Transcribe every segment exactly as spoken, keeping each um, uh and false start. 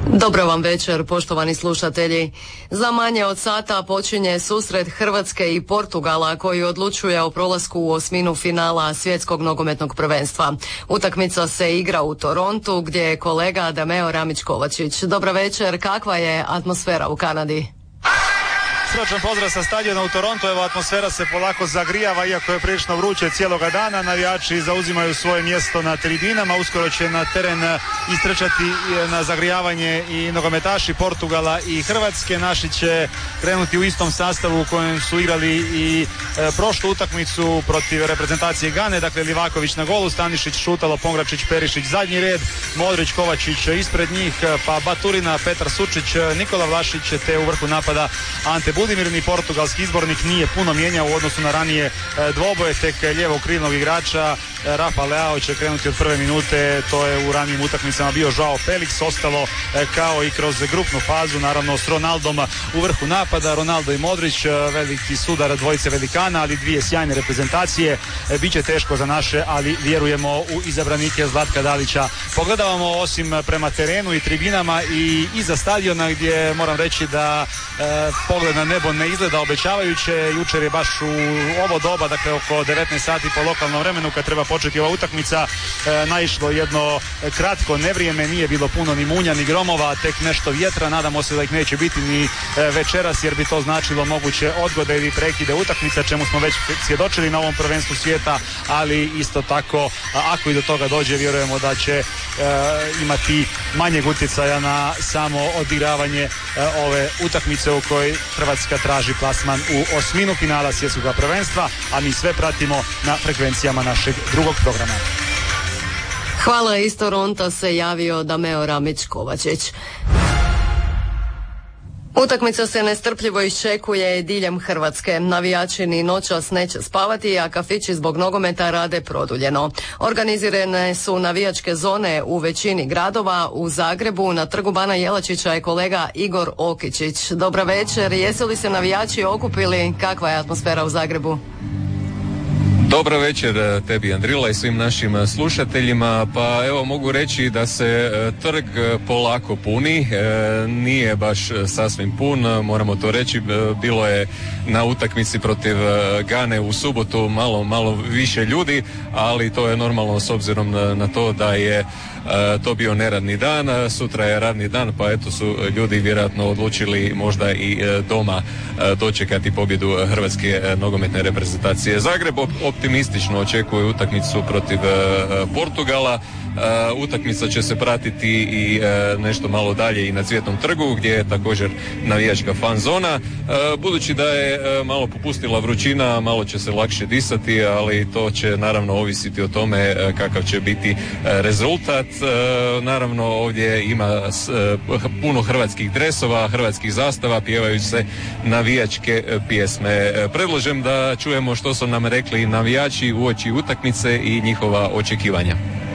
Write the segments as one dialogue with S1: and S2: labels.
S1: Dobro vam večer, poštovani slušatelji. Za manje od sata počinje susret Hrvatske i Portugala koji odlučuje o prolasku u osminu finala svjetskog nogometnog prvenstva. Utakmica se igra u Torontu gdje je kolega Dameo Ramić-Kovačić. Dobro večer, kakva je atmosfera u Kanadi?
S2: Srdačan pozdrav sa stadiona u Torontu. Evo, atmosfera se polako zagrijava, iako je prilično vruće cijeloga dana. Navijači zauzimaju svoje mjesto na tribinama. Uskoro će na teren istrčati na zagrijavanje i nogometaši Portugala i Hrvatske. Naši će krenuti u istom sastavu u kojem su igrali i e, prošlu utakmicu protiv reprezentacije Gane. Dakle, Livaković na golu, Stanišić, Šutalo, Pongračić, Perišić zadnji red, Modrić, Kovačić ispred njih, pa Baturina, Petar Sučić, Nikola Vlašić, te u vrhu napada Ante Budimirni. Portugalski izbornik nije puno mijenjao u odnosu na ranije e, dvoboje, tek lijevog krilnog igrača e, Rafa Leao će krenuti od prve minute. To je u ranijim utakmicama bio Joao Felix, ostalo e, kao i kroz grupnu fazu, naravno s Ronaldom u vrhu napada. Ronaldo i Modrić, e, veliki sudar dvojice velikana, ali dvije sjajne reprezentacije. E, biće teško za naše, ali vjerujemo u izabranike Zlatka Dalića. Pogledavamo osim prema terenu i tribinama i iza stadiona, gdje moram reći da e, pogled na nebo ne izgleda obećavajuće. Jučer je baš u ovo doba, dakle oko devetnaest sati po lokalnom vremenu, kad treba početi ova utakmica, e, naišlo jedno kratko nevrijeme, nije bilo puno ni munja ni gromova, tek nešto vjetra. Nadamo se da ih neće biti ni e, večeras, jer bi to značilo moguće odgode ili prekide utakmica, čemu smo već svjedočili na ovom prvenstvu svijeta, ali isto tako, ako i do toga dođe, vjerujemo da će e, imati manjeg utjecaja na samo odigravanje e, ove utakmice u kojoj Hrvatska traži plasman u osminu finala svjetskog prvenstva, a mi sve pratimo na frekvencijama našeg drugog programa.
S1: Hvala, iz Toronta se javio Dameo Ramić-Kovačić. Utakmica se nestrpljivo iščekuje diljem Hrvatske. Navijači ni noćas neće spavati, a kafići zbog nogometa rade produljeno. Organizirane su navijačke zone u većini gradova. U Zagrebu na trgu Bana Jelačića je kolega Igor Okičić. Dobra večer, jesu li se navijači okupili? Kakva je atmosfera u Zagrebu?
S3: Dobro večer tebi, Andrila, i svim našim slušateljima. Pa evo, mogu reći da se trg polako puni, nije baš sasvim pun, moramo to reći. Bilo je na utakmici protiv Gane u subotu malo, malo više ljudi, ali to je normalno s obzirom na, na to da je to bio neradni dan, sutra je radni dan, pa eto su ljudi vjerojatno odlučili možda i doma dočekati pobjedu Hrvatske nogometne reprezentacije. Zagreb optimistično očekuje utakmicu protiv Portugala. Uh, utakmica će se pratiti i uh, nešto malo dalje i na Cvjetnom trgu, gdje je također navijačka fan zona. Uh, budući da je uh, malo popustila vrućina, malo će se lakše disati, ali to će naravno ovisiti o tome uh, kakav će biti uh, rezultat. Uh, naravno ovdje ima uh, puno hrvatskih dresova, hrvatskih zastava, pjevaju se navijačke uh, pjesme. Uh, predlažem da čujemo što su nam rekli navijači uoči utakmice i njihova očekivanja.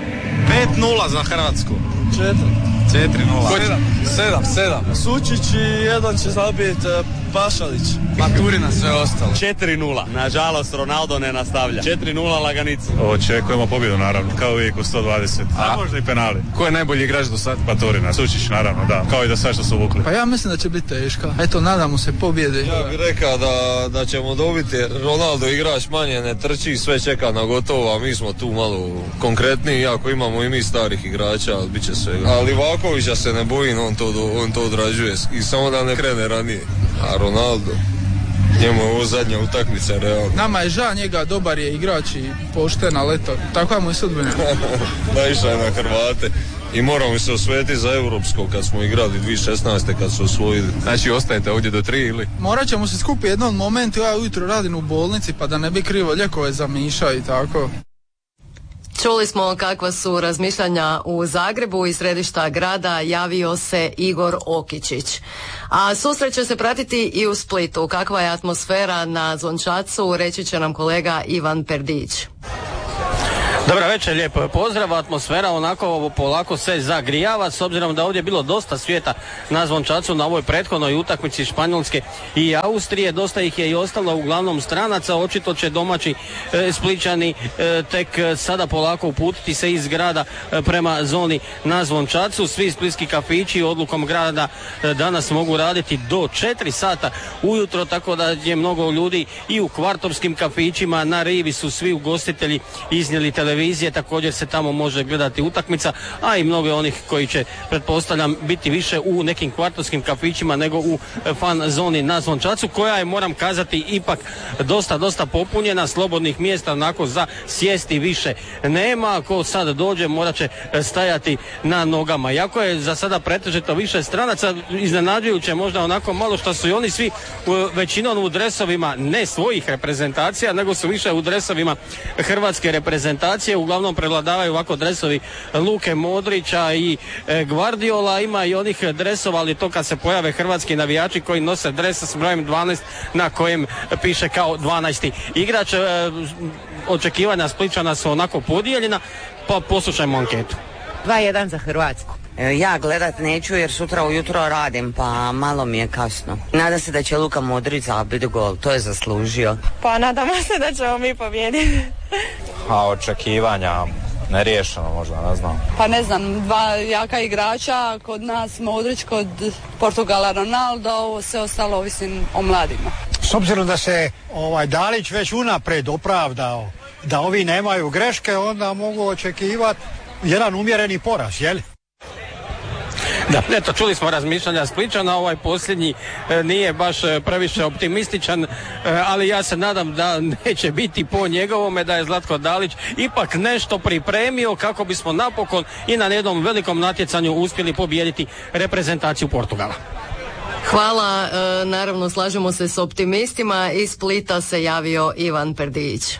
S4: pet nula za Hrvatsku. četiri. četiri nula. sedam. sedam. Sučić i jedan će zabiti Pašalić. Baturina, sve ostalo. četiri nula. Nažalost, Ronaldo ne nastavlja. četiri nula laganica.
S2: Očekujemo pobjedu, naravno, kao uvijek u sto dvadeset. A, a možda i penali.
S3: Ko je najbolji igrač do sad?
S2: Baturina, Sučić, naravno, da. Kao i da sve što su vukli.
S5: Pa ja mislim da će biti teška. Eto, nadamo se pobjede.
S6: Ja bih rekao da, da ćemo dobiti. Ronaldo igrač manje ne trči, sve čeka na gotovo, a mi smo tu malo konkretniji, iako imamo i mi starih igrača, ali bit će svega. A Livakovića se ne bojim, on to, on to odrađuje i samo da ne krene ranije. A Ronaldo, njemu je ovo zadnja utakmica, realno.
S5: Nama je žao njega, dobar je igrač i pošten, ali eto, takva mu je sudbina.
S6: Naišao je na Hrvate i moramo se osvetiti za europsko kad smo igrali dvije tisuće šesnaeste kad su osvojili.
S3: Znači ostajete ovdje do tri ili?
S5: Morat ćemo se skupiti jednom momentu, ja ujutro radim u bolnici pa da ne bi krivo lijekove zamišao i tako.
S1: Čuli smo kakva su razmišljanja u Zagrebu. Iz središta grada javio se Igor Okičić. A susret će se pratiti i u Splitu. Kakva je atmosfera na Zvončacu, reći će nam kolega Ivan Perdić.
S7: Dobar večer, lijep pozdrav. Atmosfera onako polako se zagrijava, s obzirom da ovdje je bilo dosta svijeta na Zvončacu na ovoj prethodnoj utakmici Španjolske i Austrije. Dosta ih je i ostalo, uglavnom stranaca. Očito će domaći e, Splićani e, tek sada polako uputiti se iz grada e, prema zoni na Zvončacu. Svi splitski kafići odlukom grada e, danas mogu raditi do četiri sata ujutro, tako da je mnogo ljudi i u kvartovskim kafićima. Na rivi su svi ugostitelji iznijeli televizije, također se tamo može gledati utakmica, a i mnogo onih koji će, pretpostavljam, biti više u nekim kvartovskim kafićima nego u fan zoni na Zvončacu, koja je, moram kazati, ipak dosta, dosta popunjena. Slobodnih mjesta onako za sjesti više nema. Ko sad dođe morat će stajati na nogama. Iako je za sada pretežito više stranaca, iznenađujuće možda onako malo što su i oni svi većinom u dresovima ne svojih reprezentacija, nego su više u dresovima hrvatske reprezentacije. Uglavnom prevladavaju ovako dresovi Luke Modrića i e, Guardiola. Ima i onih dresova, ali to kad se pojave hrvatski navijači koji nose dres s brojem dvanaest na kojem piše kao dvanaesti igrač. E, očekivanja Splićana su onako podijeljena, pa poslušajmo anketu.
S8: dva jedan za Hrvatsku.
S9: Ja gledat neću jer sutra ujutro radim, pa malo mi je kasno. Nadam se da će Luka Modrić zabiti gol, to je zaslužio.
S10: Pa nadamo se da ćemo mi pobijediti.
S11: A očekivanja neriješeno možda, ne znam.
S10: Pa ne znam, dva jaka igrača, kod nas Modrić, kod Portugala Ronaldo, sve ostalo ovisim o mladima.
S12: S obzirom da se ovaj Dalić već unaprijed opravdao da ovi nemaju greške, onda mogu očekivati jedan umjereni poraz, jel?
S7: Da, eto, čuli smo razmišljanja Splićana, ovaj posljednji e, nije baš e, previše optimističan, e, ali ja se nadam da neće biti po njegovome, da je Zlatko Dalić ipak nešto pripremio kako bismo napokon i na jednom velikom natjecanju uspjeli pobijediti reprezentaciju Portugala.
S1: Hvala, e, naravno slažemo se s optimistima. Iz Splita se javio Ivan Perdić.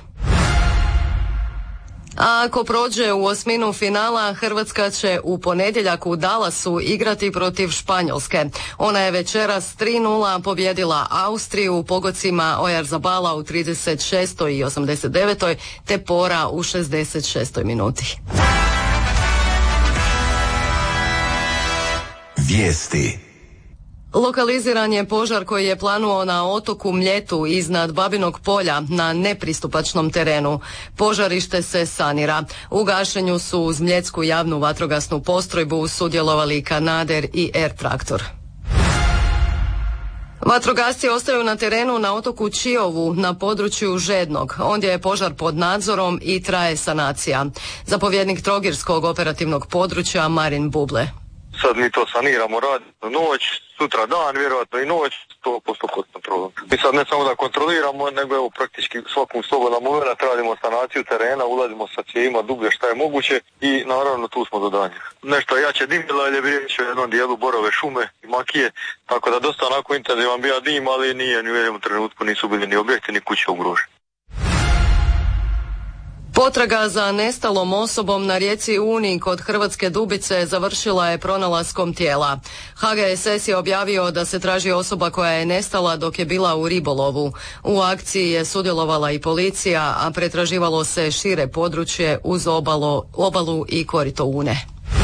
S1: A ako prođe u osminu finala, Hrvatska će u ponedjeljak u Dallasu igrati protiv Španjolske. Ona je večeras tri nula pobjedila Austriju u pogodcima Oyarzabala u trideset šestoj i osamdeset devetoj te Pora u šezdeset šestoj minuti.
S13: Vijesti.
S1: Lokaliziran je požar koji je planuo na otoku Mljetu iznad Babinog polja na nepristupačnom terenu. Požarište se sanira. U gašenju su uz Mljetsku javnu vatrogasnu postrojbu sudjelovali Kanader i Air Traktor. Vatrogasci ostaju na terenu na otoku Čiovu na području Žednog. Ondje je požar pod nadzorom i traje sanacija. Zapovjednik Trogirskog operativnog područja Marin Buble.
S14: Sad mi to saniramo, radimo noć, sutra dan, vjerojatno i noć, sto posto kontrolom. Mi sad ne samo da kontroliramo, nego evo praktički svakom slobodan moment radimo sanaciju terena, ulazimo sa cijevima dublje šta je moguće i naravno tu smo do danjih. Nešto jače dimila, jer je riječ o jednom dijelu borove šume i makije, tako da dosta onako intenzivan bio dim, ali nije ni u jednom trenutku nisu bili ni objekti ni kuće ugroženi.
S1: Potraga za nestalom osobom na rijeci Uni kod Hrvatske Dubice završila je pronalaskom tijela. H G S S je objavio da se traži osoba koja je nestala dok je bila u ribolovu. U akciji je sudjelovala i policija, a pretraživalo se šire područje uz obalo, obalu i korito Une.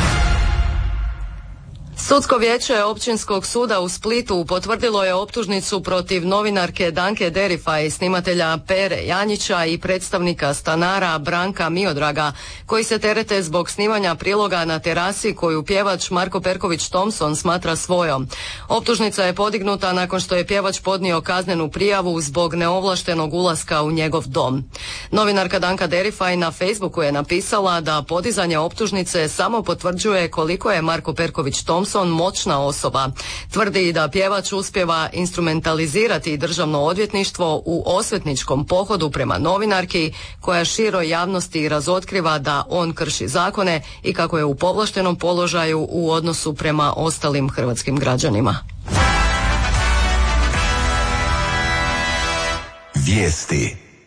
S1: Sudsko vijeće Općinskog suda u Splitu potvrdilo je optužnicu protiv novinarke Danke Derifaj, snimatelja Pere Janjića i predstavnika stanara Branka Miodraga, koji se terete zbog snimanja priloga na terasi koju pjevač Marko Perković Thompson smatra svojom. Optužnica je podignuta nakon što je pjevač podnio kaznenu prijavu zbog neovlaštenog ulaska u njegov dom. Novinarka Danka Derifaj na Facebooku je napisala da podizanje optužnice samo potvrđuje koliko je Marko Perković Thompson moćna osoba. Tvrdi da pjevač uspijeva instrumentalizirati državno odvjetništvo u osvetničkom pohodu prema novinarki koja široj javnosti razotkriva da on krši zakone i kako je u povlaštenom položaju u odnosu prema ostalim hrvatskim građanima.
S13: Vijesti.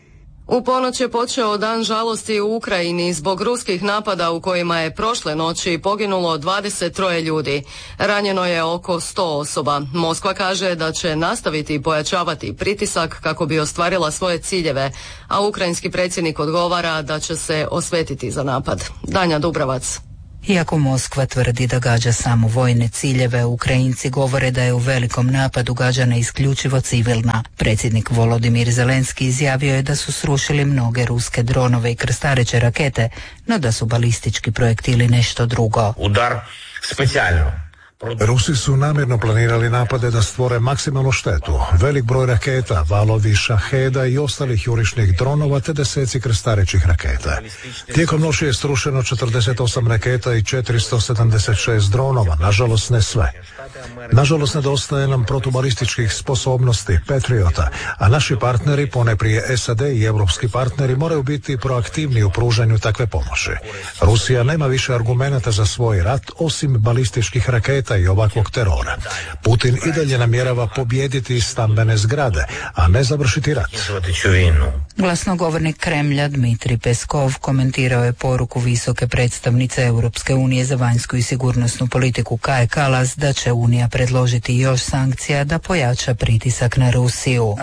S1: U ponoć je počeo dan žalosti u Ukrajini zbog ruskih napada u kojima je prošle noći poginulo dvadeset tri ljudi. Ranjeno je oko sto osoba. Moskva kaže da će nastaviti pojačavati pritisak kako bi ostvarila svoje ciljeve, a ukrajinski predsjednik odgovara da će se osvetiti za napad. Danja Dubravac.
S13: Iako Moskva tvrdi da gađa samo vojne ciljeve, Ukrajinci govore da je u velikom napadu gađana isključivo civilna. Predsjednik Volodimir Zelenski izjavio je da su srušili mnoge ruske dronove i krstareće rakete, no da su balistički projektili nešto drugo.
S15: Udar specijalno.
S16: Rusi su namjerno planirali napade da stvore maksimalnu štetu. Velik broj raketa, valovi šaheda i ostalih jurišnih dronova te deseci krstarećih raketa. Tijekom noći je srušeno četrdeset osam raketa i četiristo sedamdeset šest dronova, nažalost ne sve. Nažalost nedostaje nam protubalističkih sposobnosti Patriota, a naši partneri, poneprije S A D i europski partneri, moraju biti proaktivni u pružanju takve pomoći. Rusija nema više argumenata za svoj rat osim balističkih raketa i ovakvog terora. Putin i dalje namjerava pobijediti stambene zgrade, a ne završiti rat.
S13: Glasnogovornik Kremlja Dmitrij Peskov komentirao je poruku visoke predstavnice Europske unije za vanjsku i sigurnosnu politiku Kaje Kalas da će Unija predložiti još sankcija da pojača pritisak na Rusiju.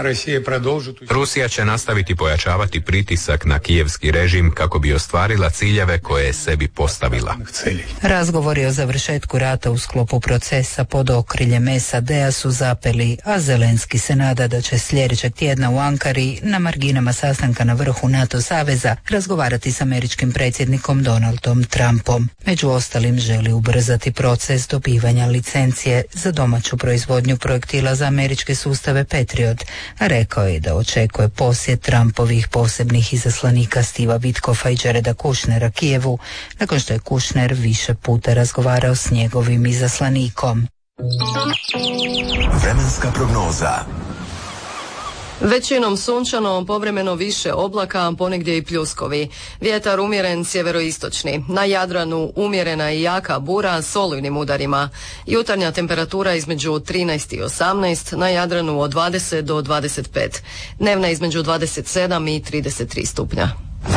S17: Rusija će nastaviti pojačavati pritisak na kijevski režim kako bi ostvarila ciljeve koje je sebi postavila.
S13: Razgovori o završetku rata u sklopu procesa pod okriljem S A D-a su zapeli, a Zelenski se nada da će sljedećeg tjedna u Ankari na marginama sastanka na vrhu NATO saveza razgovarati s američkim predsjednikom Donaldom Trumpom. Među ostalim želi ubrzati proces dobivanja licencije za domaću proizvodnju projektila za američke sustave Patriot, a rekao je da očekuje posjet Trumpovih posebnih izaslanika Steva Witkoffa i Jareda Kushnera Kijevu, nakon što je Kushner više puta razgovarao s njegovim izaslanikom.
S18: Vremenska prognoza.
S1: Većinom sunčano, povremeno više oblaka, ponegdje i pljuskovi. Vjetar umjeren sjeveroistočni. Na Jadranu umjerena i jaka bura s olujnim udarima. Jutarnja temperatura između trinaest i osamnaest, na Jadranu od dvadeset do dvadeset pet. Dnevna između dvadeset sedam i trideset tri stupnja.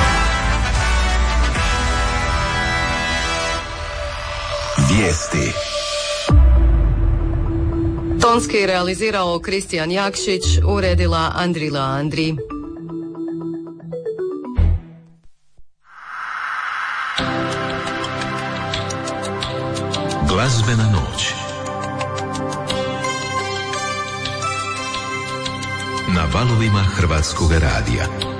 S18: Vijesti.
S1: Tonski realizirao Kristijan Jakšić, uredila Andrila Andri.
S18: Glazbena noć. Na valovima Hrvatskog radija.